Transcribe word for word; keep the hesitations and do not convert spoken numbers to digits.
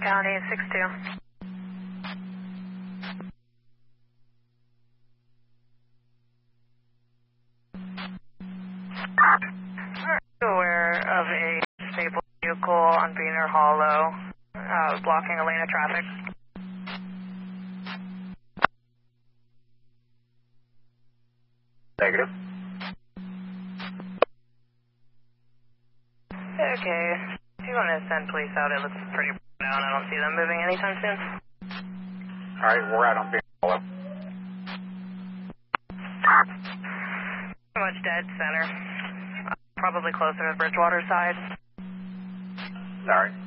County six two. Are you aware of a disabled vehicle on Beaner Hollow uh, blocking a lane of traffic? Negative. Okay. If you want to send police out, it looks pretty down. I don't see them moving anytime soon. Alright, we're out on Beaner Hollow. Pretty much dead center. Uh, probably closer to Bridgewater side. Sorry.